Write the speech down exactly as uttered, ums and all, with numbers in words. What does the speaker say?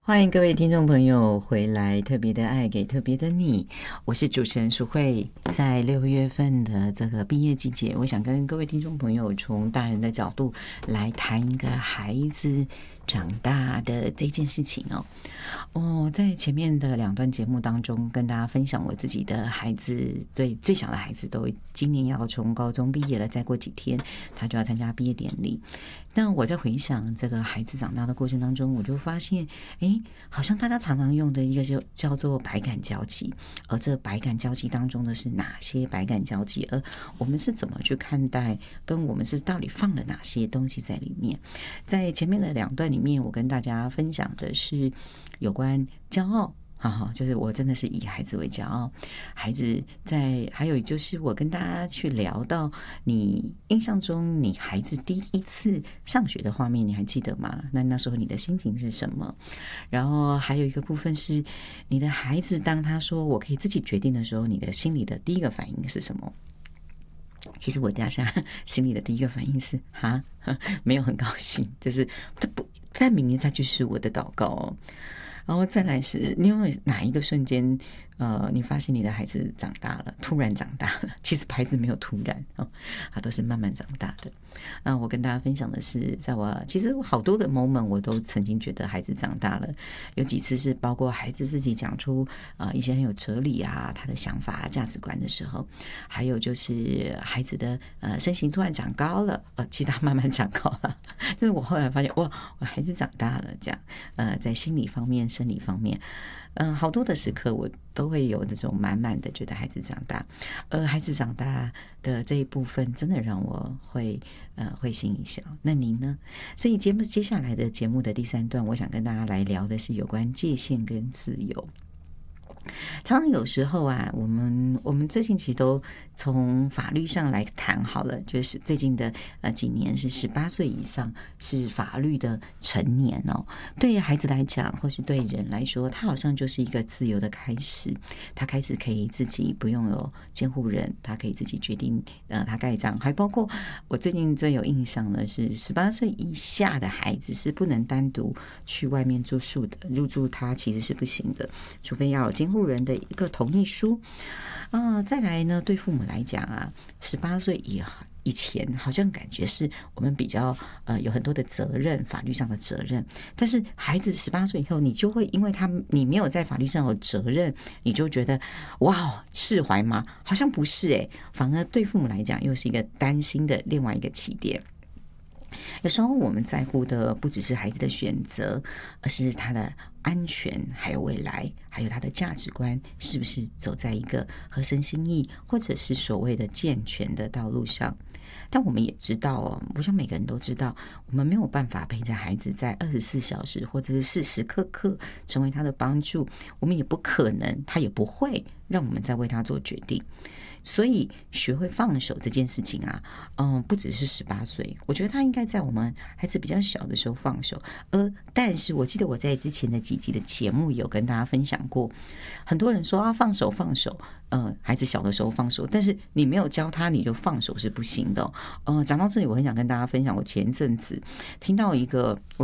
欢迎各位听众朋友回来，特别的爱给特别的你，我是主持人淑慧。在六月份的这个毕业季节，我想跟各位听众朋友从大人的角度来谈一个孩子长大的这件事情哦。哦，在前面的两段节目当中，跟大家分享我自己的孩子，对最小的孩子都今年要从高中毕业了，再过几天他就要参加毕业典礼。那我在回想这个孩子长大的过程当中，我就发现，哎，好像大家常常用的一个就叫做百感交集，而这百感交集当中的是哪些百感交集，而我们是怎么去看待，跟我们是到底放了哪些东西在里面。在前面的两段里面，我跟大家分享的是有关骄傲，哈哈，就是我真的是以孩子为骄傲。孩子在，还有就是我跟大家去聊到，你印象中你孩子第一次上学的画面，你还记得吗？那那时候你的心情是什么？然后还有一个部分是，你的孩子当他说我可以自己决定的时候，你的心里的第一个反应是什么？其实我当下心里的第一个反应是哈，没有很高兴，就是这不，但明明它就是我的祷告哦。然后再来是，你有没有哪一个瞬间，呃，你发现你的孩子长大了，突然长大了？其实孩子没有突然哦，他都是慢慢长大的。那我跟大家分享的是，在我其实好多个 moment 我都曾经觉得孩子长大了，有几次是包括孩子自己讲出呃一些很有哲理啊他的想法、价值观的时候，还有就是孩子的呃身形突然长高了，呃，其实他慢慢长高了，就是我后来发现哇，我孩子长大了，这样呃在心理方面、生理方面。嗯，好多的时刻我都会有那种满满的觉得孩子长大，而孩子长大的这一部分真的让我会呃会心一笑。那您呢？所以节目接下来的节目的第三段，我想跟大家来聊的是有关界限跟自由。常常有时候啊，我们我们最近其实都从法律上来谈好了，就是最近的呃几年是十八岁以上是法律的成年哦。对于孩子来讲，或是对人来说，他好像就是一个自由的开始。他开始可以自己不用有监护人，他可以自己决定呃他盖章，还包括我最近最有印象的是十八岁以下的孩子是不能单独去外面住宿的，入住他其实是不行的，除非要有监护人的一个同意书啊、呃。再来呢，对父母来讲啊，十八岁以以前好像感觉是我们比较呃有很多的责任，法律上的责任。但是孩子十八岁以后，你就会因为他你没有在法律上有责任，你就觉得哇释怀吗？好像不是诶、欸，反而对父母来讲又是一个担心的另外一个起点。有时候我们在乎的不只是孩子的选择，而是他的安全，还有未来，还有他的价值观是不是走在一个合身心意，或者是所谓的健全的道路上。但我们也知道哦，不像每个人都知道，我们没有办法陪着孩子在二十四小时或者是时时刻刻成为他的帮助，我们也不可能，他也不会让我们再为他做决定。所以学会放手这件事情啊，嗯，不只是十八岁，我觉得他应该在我们孩子比较小的时候放手。而但是我记得我在之前的几集的节目有跟大家分享过，很多人说啊放手放手，呃，孩子小的时候放手，但是你没有教他，你就放手是不行的哦。呃，讲到这里，我很想跟大家分享，我前一阵子听到一个。